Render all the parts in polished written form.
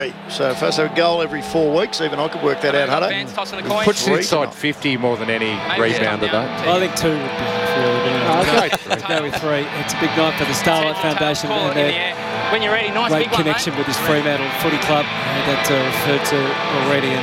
So if I say a goal every 4 weeks, even I could work that out, Hutto. Puts it inside 50 more than any rebounder, though. I think 2 would be really good. Go with 3. It's a big night for the Starlight Foundation and their when you're ready, nice great big connection with this Fremantle Footy Club that referred to already.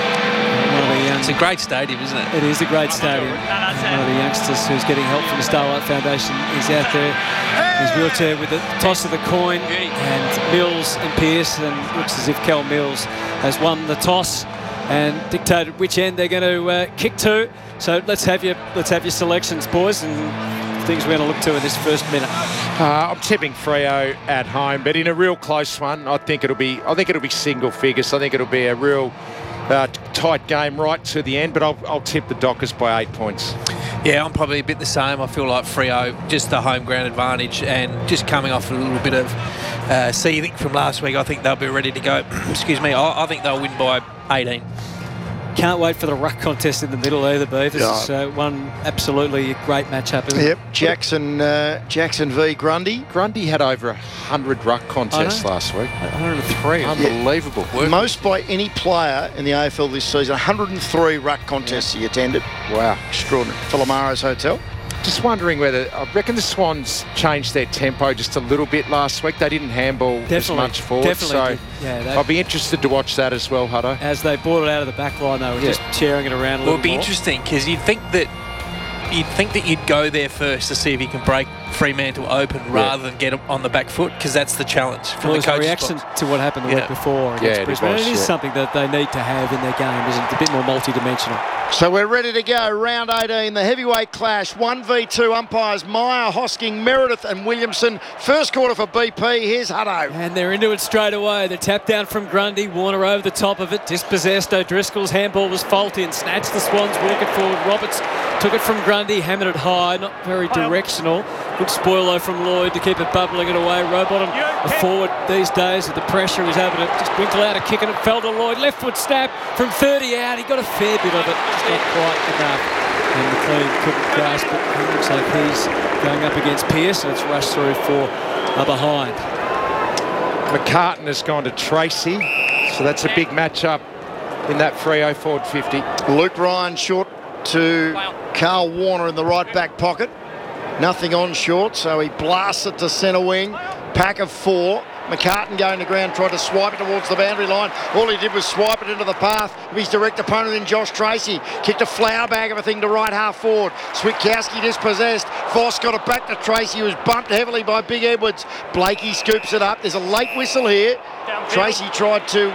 And it's a great stadium, isn't it? It is a great stadium. One of the youngsters who's getting help from the Starlight Foundation is out there in his wheelchair with the toss of the coin, and Mills and Pearce, and it looks as if Cal Mills has won the toss and dictated which end they're going to kick to. So let's have your selections, boys, and things we're going to look to in this first minute. I'm tipping Freo at home, but in a real close one. I think it'll be single figures. I think it'll be a real tight game right to the end, but I'll tip the Dockers by 8 points. Yeah, I'm probably a bit the same. I feel like Freo, just the home ground advantage, and just coming off a little bit of seething from last week, I think they'll be ready to go. Excuse me, I think they'll win by 18. Can't wait for the ruck contest in the middle either, Beav. This is one absolutely great matchup, isn't it? Jackson v Grundy. Grundy had over 100 ruck contests last week. 103. Unbelievable. Yeah. Most by any player in the AFL this season. 103 ruck contests he attended. Wow. Extraordinary. Philomaro's Hotel. Just wondering whether, I reckon the Swans changed their tempo just a little bit last week. They didn't handball as much forward. So I'll be interested to watch that as well, Hutto. As they brought it out of the back line, they were just sharing it around a little more. It'll be interesting because you'd think that you'd go there first to see if you can break Fremantle open rather than get them on the back foot, because that's the challenge from the coach's reaction box. to what happened the week before against Brisbane. It is something that they need to have in their game, isn't it? A bit more multi-dimensional. So we're ready to go. Round 18, the heavyweight clash. 1v2 umpires Meyer, Hosking, Meredith and Williamson. First quarter for BP. Here's Hutto. And they're into it straight away. The tap down from Grundy. Warner over the top of it. Dispossessed. O'Driscoll's handball was faulty and snatched the Swans. Walking forward. Roberts took it from Grundy. Hammered it high. Not very directional. Good spoil though from Lloyd to keep it bubbling it away. Rowbottom, a forward these days with the pressure, was able to just winkle out a kick and it fell to Lloyd. Left foot snap from 30 out. He got a fair bit of it. Just not quite enough. And McLean couldn't grasp it. He looks like he's going up against Pearce, and it's rushed through for a behind. McCartan has gone to Tracy, so that's a big matchup in that Freo forward 50. Luke Ryan short to Carl Warner in the right back pocket. Nothing on short, so he blasts it to centre wing. Pack of 4. McCartan going to ground, tried to swipe it towards the boundary line. All he did was swipe it into the path of his direct opponent in Josh Tracy. Kicked a flower bag of a thing to right half forward. Switkowski dispossessed. Voss got it back to Tracy, who was bumped heavily by Big Edwards. Blakey scoops it up. There's a late whistle here. Tracy tried to...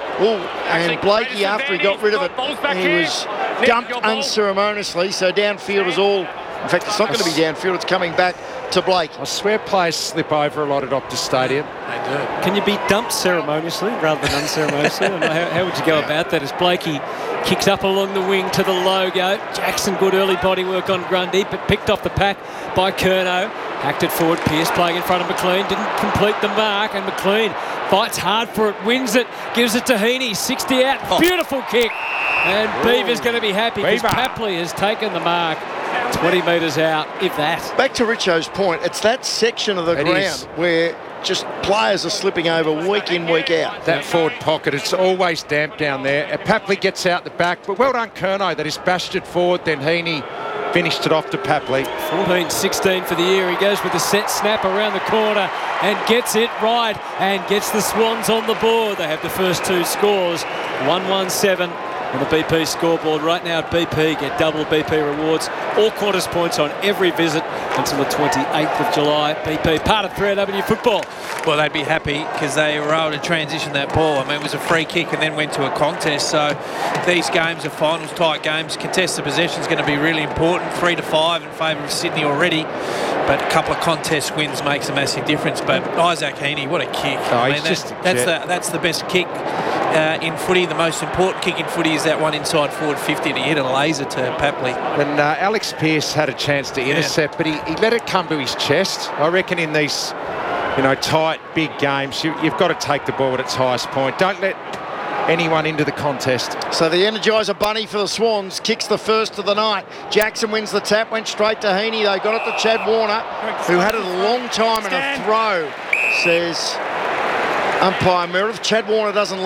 and Blakey, after he got rid of it, he was dumped unceremoniously. So downfield is all... In fact, it's not going to be downfield. It's coming back to Blake. I swear players slip over a lot at Optus Stadium. They do. Can you be dumped ceremoniously rather than unceremoniously? I don't know, how would you go about that? As Blakey kicks up along the wing to the logo. Jackson, good early body work on Grundy, but picked off the pack by Curnow. Hacked it forward. Pearce playing in front of McLean. Didn't complete the mark, and McLean fights hard for it, wins it, gives it to Heaney. 60 out. Beautiful kick. And Beaver's going to be happy because Papley has taken the mark. 20 metres out, if that. Back to Richo's point, it's that section of the ground where just players are slipping over week in, week out. That forward pocket, it's always damp down there. Papley gets out the back, but well done Curnow that he's bashed it forward, then Heaney finished it off to Papley. 14-16 for the year. He goes with the set snap around the corner and gets it right and gets the Swans on the board. They have the first 2 scores, 1-1-7. On the BP scoreboard right now at BP. Get double BP rewards, all Qantas points on every visit until the 28th of July. BP, part of 3AW football. Well, they'd be happy because they were able to transition that ball. I mean, it was a free kick and then went to a contest. So these games are finals type games. Contested possession is going to be really important. 3-5 in favour of Sydney already. But a couple of contest wins makes a massive difference. But Isaac Heaney, what a kick. I mean, that's the best kick in footy. The most important kick in footy is that one inside forward 50 to hit a laser to Papley. And Alex Pearce had a chance to intercept, but he let it come to his chest. I reckon in these, tight, big games, you've got to take the ball at its highest point. Don't let anyone into the contest. So the Energizer Bunny for the Swans kicks the first of the night. Jackson wins the tap, went straight to Heaney. They got it to Chad Warner, who had it a long time in a throw, says Umpire Meredith. Chad Warner doesn't